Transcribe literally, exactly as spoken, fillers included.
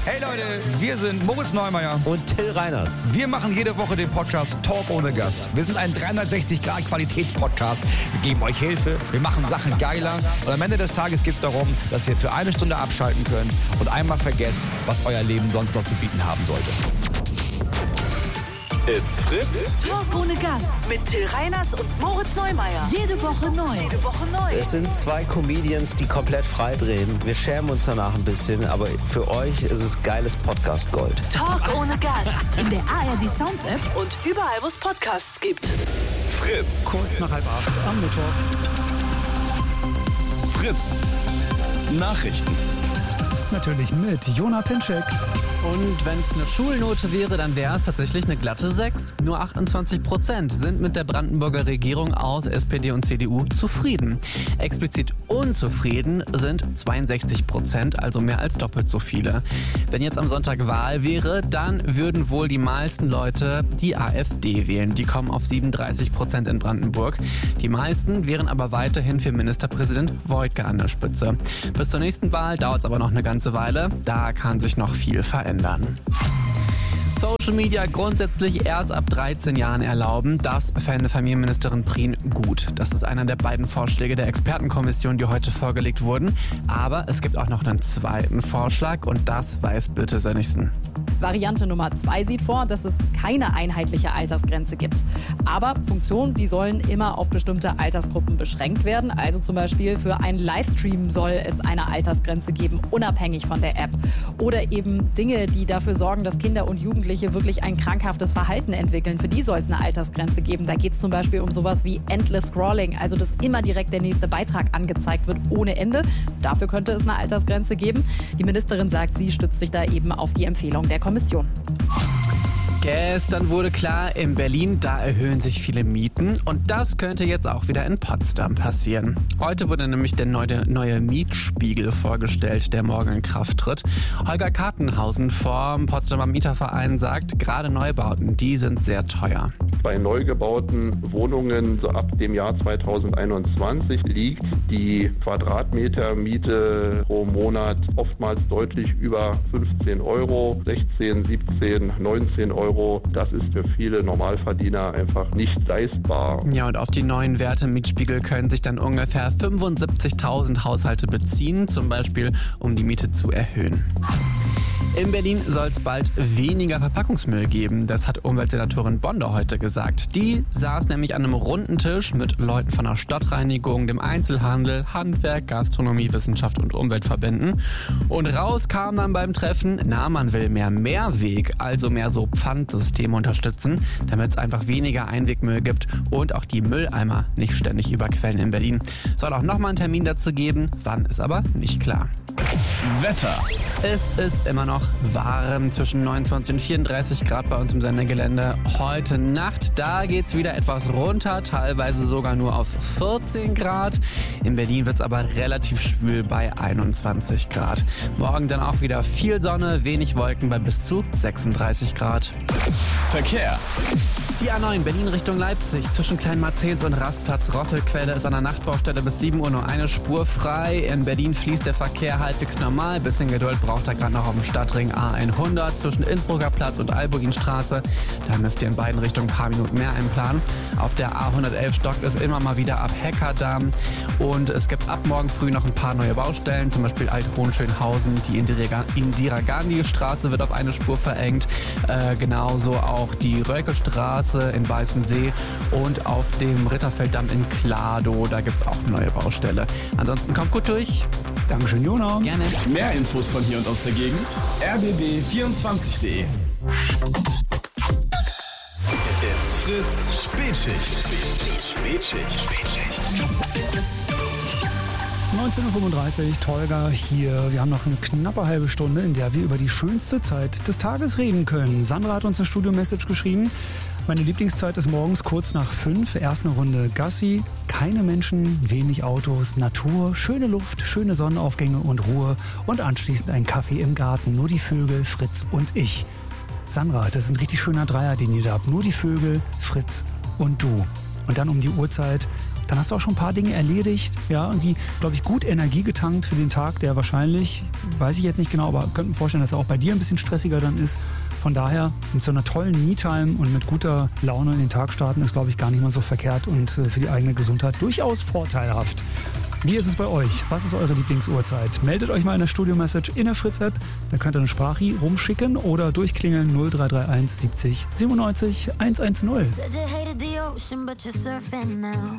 Hey Leute, wir sind Moritz Neumeier und Till Reiners. Wir machen jede Woche den Podcast Talk ohne Gast. Wir sind ein dreihundertsechzig Grad Qualitätspodcast. Wir geben euch Hilfe, wir machen Sachen geiler. Und am Ende des Tages geht es darum, dass ihr für eine Stunde abschalten könnt und einmal vergesst, was euer Leben sonst noch zu bieten haben sollte. It's Fritz. Talk ohne Gast mit Till Reiners und Moritz Neumeier. Jede Woche neu. Jede Woche neu. Es sind zwei Comedians, die komplett frei drehen. Wir schämen uns danach ein bisschen, aber für euch ist es geiles Podcast-Gold. Talk ohne Gast. In der A R D Sounds App und überall, wo es Podcasts gibt. Fritz. Kurz nach halb acht am Mittwoch. Fritz. Nachrichten. Natürlich mit Jona Pinczek. Und wenn es eine Schulnote wäre, dann wäre es tatsächlich eine glatte sechs. Nur achtundzwanzig Prozent sind mit der Brandenburger Regierung aus S P D und C D U zufrieden. Explizit unzufrieden sind zweiundsechzig Prozent, also mehr als doppelt so viele. Wenn jetzt am Sonntag Wahl wäre, dann würden wohl die meisten Leute die AfD wählen. Die kommen auf siebenunddreißig Prozent in Brandenburg. Die meisten wären aber weiterhin für Ministerpräsident Woidke an der Spitze. Bis zur nächsten Wahl dauert es aber noch eine ganze Weile. Da kann sich noch viel verändern. Social Media grundsätzlich erst ab dreizehn Jahren erlauben. Das fände Familienministerin Prien gut. Das ist einer der beiden Vorschläge der Expertenkommission, die heute vorgelegt wurden. Aber es gibt auch noch einen zweiten Vorschlag und das weiß Birte Sönnigsen. Variante Nummer zwei sieht vor, dass es keine einheitliche Altersgrenze gibt. Aber Funktionen, die sollen immer auf bestimmte Altersgruppen beschränkt werden. Also zum Beispiel für einen Livestream soll es eine Altersgrenze geben, unabhängig von der App. Oder eben Dinge, die dafür sorgen, dass Kinder und Jugendliche wirklich ein krankhaftes Verhalten entwickeln. Für die soll es eine Altersgrenze geben. Da geht es zum Beispiel um sowas wie Endless Scrolling, also dass immer direkt der nächste Beitrag angezeigt wird ohne Ende. Dafür könnte es eine Altersgrenze geben. Die Ministerin sagt, sie stützt sich da eben auf die Empfehlung der Kommission. Gestern wurde klar, in Berlin, da erhöhen sich viele Mieten und das könnte jetzt auch wieder in Potsdam passieren. Heute wurde nämlich der neue, neue Mietspiegel vorgestellt, der morgen in Kraft tritt. Holger Kartenhausen vom Potsdamer Mieterverein sagt, gerade Neubauten, die sind sehr teuer. Bei neu gebauten Wohnungen so ab dem Jahr zweitausendeinundzwanzig liegt die Quadratmetermiete pro Monat oftmals deutlich über fünfzehn Euro, sechzehn, siebzehn, neunzehn Euro. Das ist für viele Normalverdiener einfach nicht leistbar. Ja, und auf die neuen Werte im Mietspiegel können sich dann ungefähr fünfundsiebzigtausend Haushalte beziehen, zum Beispiel um die Miete zu erhöhen. In Berlin soll es bald weniger Verpackungsmüll geben. Das hat Umweltsenatorin Bonder heute gesagt. Die saß nämlich an einem runden Tisch mit Leuten von der Stadtreinigung, dem Einzelhandel, Handwerk, Gastronomie, Wissenschaft und Umweltverbänden. Und raus kam dann beim Treffen, na, man will mehr Mehrweg, also mehr so Pfandsysteme unterstützen, damit es einfach weniger Einwegmüll gibt und auch die Mülleimer nicht ständig überquellen in Berlin. Soll auch nochmal einen Termin dazu geben, wann ist aber nicht klar. Wetter. Es ist immer noch warm, zwischen neunundzwanzig und vierunddreißig Grad bei uns im Sendegelände. Heute Nacht, da geht's wieder etwas runter, teilweise sogar nur auf vierzehn Grad. In Berlin wird's aber relativ schwül bei einundzwanzig Grad. Morgen dann auch wieder viel Sonne, wenig Wolken bei bis zu sechsunddreißig Grad. Verkehr. Die A neun Berlin Richtung Leipzig zwischen Kleinmarzens und Rastplatz Rosselquelle ist an der Nachtbaustelle bis sieben Uhr nur eine Spur frei. In Berlin fließt der Verkehr halbwegs normal. Bisschen Geduld braucht er gerade noch auf dem Stadtring A hundert zwischen Innsbrucker Platz und Albuginstraße. Da müsst ihr in beiden Richtungen ein paar Minuten mehr einplanen. Auf der A hundertelf stockt es immer mal wieder ab Heckerdamm. Und es gibt ab morgen früh noch ein paar neue Baustellen, zum Beispiel Alt-Hohenschönhausen. Die Indira-Gandhi-Straße wird auf eine Spur verengt. Äh, genauso auch die Röckelstraße in Weißensee und auf dem Ritterfelddamm in Kladow. Da gibt es auch eine neue Baustelle. Ansonsten kommt gut durch. Dankeschön, Jona. Gerne. Mehr Infos von hier und aus der Gegend. r b b vierundzwanzig punkt d e. It's Fritz Spätschicht. Spätschicht. Spätschicht. neunzehn Uhr fünfunddreißig, Tolga hier. Wir haben noch eine knappe halbe Stunde, in der wir über die schönste Zeit des Tages reden können. Sandra hat uns eine Studio-Message geschrieben. Meine Lieblingszeit ist morgens kurz nach fünf. Erst eine Runde Gassi, keine Menschen, wenig Autos, Natur, schöne Luft, schöne Sonnenaufgänge und Ruhe und anschließend ein Kaffee im Garten. Nur die Vögel, Fritz und ich. Sandra, das ist ein richtig schöner Dreier, den ihr da habt. Nur die Vögel, Fritz und du. Und dann um die Uhrzeit dann hast du auch schon ein paar Dinge erledigt. Ja, irgendwie, glaube ich, gut Energie getankt für den Tag, der wahrscheinlich, weiß ich jetzt nicht genau, aber könnte mir vorstellen, dass er auch bei dir ein bisschen stressiger dann ist. Von daher, mit so einer tollen Me-Time und mit guter Laune in den Tag starten, ist, glaube ich, gar nicht mal so verkehrt und für die eigene Gesundheit durchaus vorteilhaft. Wie ist es bei euch? Was ist eure Lieblingsuhrzeit? Meldet euch mal in der Studio-Message in der Fritz-App. Da könnt ihr eine Sprachi rumschicken oder durchklingeln null drei drei eins siebzig siebenundneunzig hundertzehn.